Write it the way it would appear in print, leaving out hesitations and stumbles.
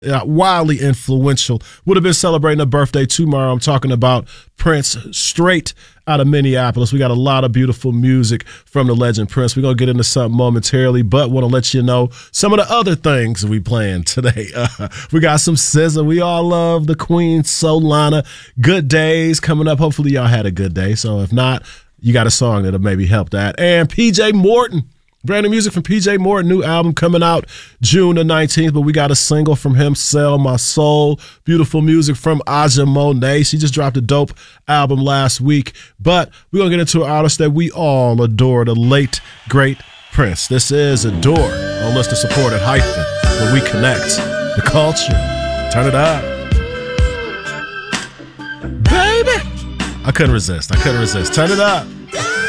wildly influential. Would have been celebrating a birthday tomorrow. I'm talking about Prince, straight out of Minneapolis. We got a lot of beautiful music from the legend Prince. We're going to get into something momentarily, but want to let you know some of the other things we playing today. We got some SZA. We all love the Queen, Solana. Good days coming up. Hopefully y'all had a good day. So if not, you got a song that'll maybe help that. And PJ Morton. Brand new music from PJ Morton, new album coming out June the 19th, but we got a single from him, Sell My Soul. Beautiful music from Aja Monet. She just dropped a dope album last week, but we're going to get into an artist that we all adore, the late, great Prince. This is Adore on Listener Supported Hyphen, where we connect the culture. Turn it up. Baby! I couldn't resist. Turn it up.